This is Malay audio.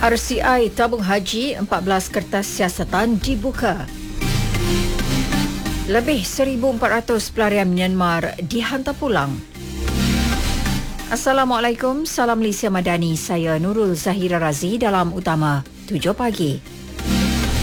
RCI tabung haji 14 kertas siasatan dibuka. Lebih 1,400 pelarian Myanmar dihantar pulang. Assalamualaikum, salam Malaysia Madani. Saya Nurul Zahira Razi dalam Utama 7 pagi.